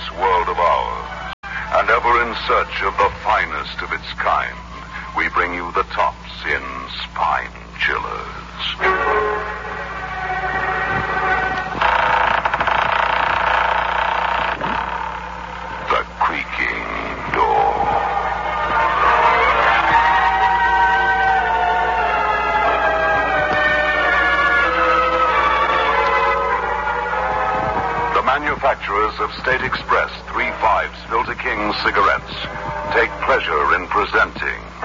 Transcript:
this world of ours. And ever in search of the finest of its kind, we bring you the tops in Spine Chillers. The Creaking Door. The manufacturers of State Express 3/5 Filter King cigarettes take pleasure in presenting